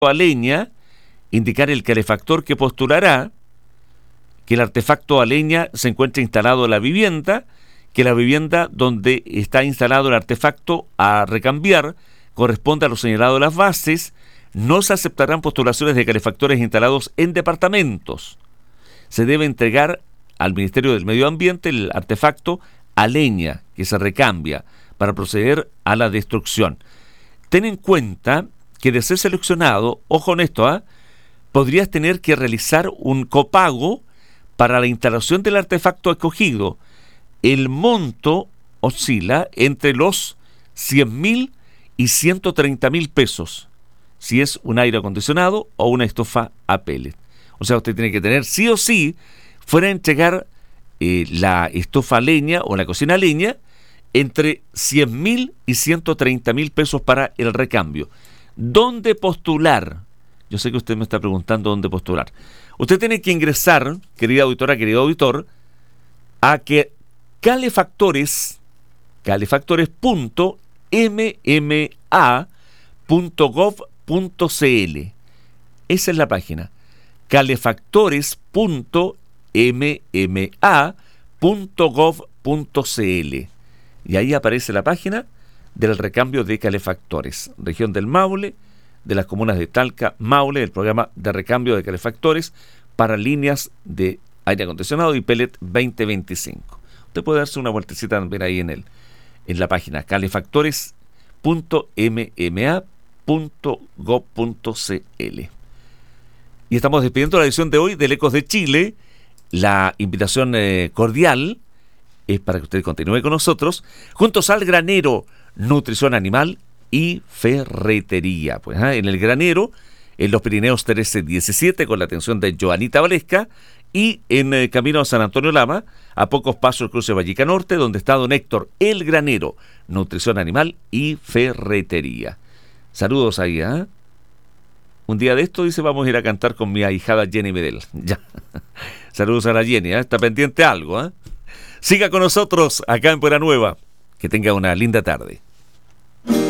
a leña, indicar el calefactor que postulará, que el artefacto a leña se encuentra instalado en la vivienda, que la vivienda donde está instalado el artefacto a recambiar corresponde a lo señalado de las bases. No se aceptarán postulaciones de calefactores instalados en departamentos. Se debe entregar al Ministerio del Medio Ambiente el artefacto a leña que se recambia para proceder a la destrucción. Ten en cuenta que de ser seleccionado, ojo en esto, podrías tener que realizar un copago para la instalación del artefacto escogido. El monto oscila entre los 100.000 y 130.000 pesos, si es un aire acondicionado o una estufa a pellet. O sea, usted tiene que tener sí o sí, fuera a entregar la estufa a leña o la cocina a leña, entre 100.000 y 130.000 pesos para el recambio. ¿Dónde postular? Yo sé que usted me está preguntando dónde postular. Usted tiene que ingresar, querida auditora, querido auditor, a que calefactores.mma.gov.cl. Esa es la página. calefactores.mma.gov.cl. Y ahí aparece la página del recambio de calefactores. Región del Maule, de las comunas de Talca, Maule, el programa de recambio de calefactores para líneas de aire acondicionado y pellet 2025. Usted puede darse una vueltecita también ahí en la página calefactores.mma.gov.cl. Y estamos despidiendo la edición de hoy del Ecos de Chile. La invitación cordial es para que usted continúe con nosotros, juntos al granero, nutrición animal y ferretería. Pues en el granero, en los Pirineos 1317, con la atención de Joanita Valesca, y en camino a San Antonio Lama, a pocos pasos del cruce Vallica Norte, donde está don Héctor, el granero, nutrición animal y ferretería. Saludos ahí, Un día de esto, dice, vamos a ir a cantar con mi ahijada Jenny Medel. Ya. Saludos a la Jenny, está pendiente algo, Siga con nosotros acá en Puebla Nueva. Que tenga una linda tarde.